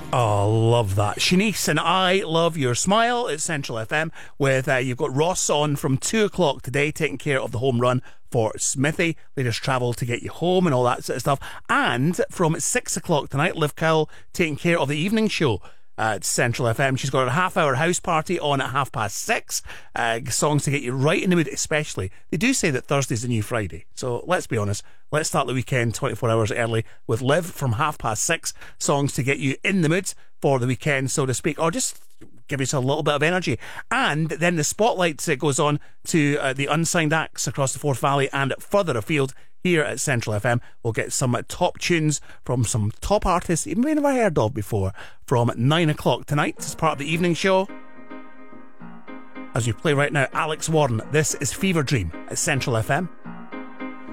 Oh, love that. Shanice and I Love Your Smile at Central FM with, you've got Ross on from 2 o'clock today taking care of the home run for Smithy. Latest travel to get you home and all that sort of stuff. And from 6 o'clock tonight, Liv Cowell taking care of the evening show at Central FM. She's got a half-hour house party on at 6:30. Songs to get you right in the mood, especially. They do say that Thursday's the new Friday. So let's be honest. Let's start the weekend 24 hours early with Liv from 6:30. Songs to get you in the mood for the weekend, so to speak. Or just give yourself a little bit of energy. And then the spotlight goes on to the unsigned acts across the Forth Valley and further afield. Here at Central FM, we'll get some top tunes from some top artists you've never heard of before from 9 o'clock tonight as part of the evening show. As you play right now, Alex Warren, this is Fever Dream at Central FM.